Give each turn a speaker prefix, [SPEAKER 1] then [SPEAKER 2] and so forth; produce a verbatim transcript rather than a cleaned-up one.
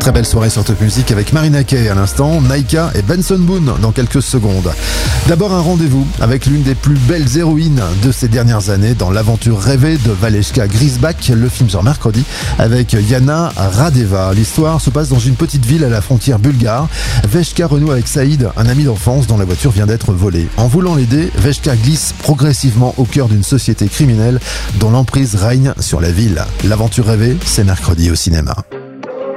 [SPEAKER 1] Très belle soirée sur Top Music avec Marina Kaye à l'instant, Naika et Benson Boone dans quelques secondes. D'abord un rendez-vous avec l'une des plus belles héroïnes de ces dernières années dans l'aventure rêvée de Valeshka Grisbak. Le film sort mercredi avec Yana Radeva. L'histoire se passe dans une petite ville à la frontière bulgare. Veshka renoue avec Saïd, un ami d'enfance dont la voiture vient d'être volée. En voulant l'aider, Veshka glisse progressivement au cœur d'une société criminelle dont l'emprise règne sur la ville. L'aventure rêvée, c'est mercredi au cinéma.